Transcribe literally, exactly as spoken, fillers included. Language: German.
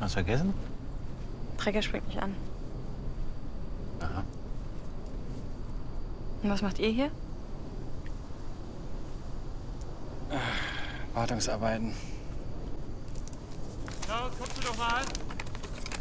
Was vergessen? Trecker springt mich an. Aha. Und was macht ihr hier? Wartungsarbeiten. Klaus, kommst du doch mal?